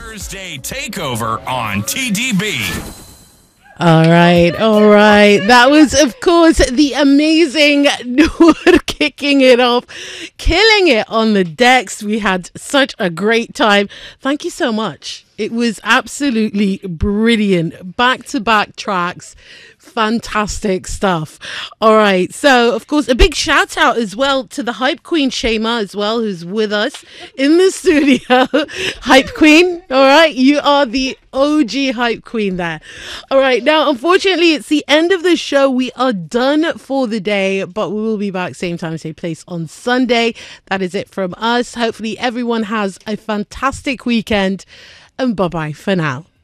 Thursday Takeover on TDB. All right. That was, of course, the amazing Noor kicking it off, killing it on the decks. We had such a great time. Thank you so much. It was absolutely brilliant. Back-to-back tracks. Fantastic stuff. All right. So, of course, a big shout out as well to the Hype Queen, Shema, as well, who's with us in the studio. Hype Queen. All right. You are the OG Hype Queen there. All right. Now, unfortunately, it's the end of the show. We are done for the day, but we will be back same time, same place on Sunday. That is it from us. Hopefully, everyone has a fantastic weekend. And bye-bye for now.